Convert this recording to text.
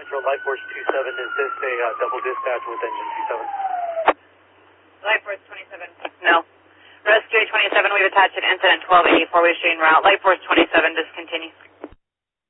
Metro Light Force 27, is this a double dispatch with engine 27? Light Force 27, no. Rescue 27, we've attached an incident 1284, we're shooting route. Light Force 27, discontinue.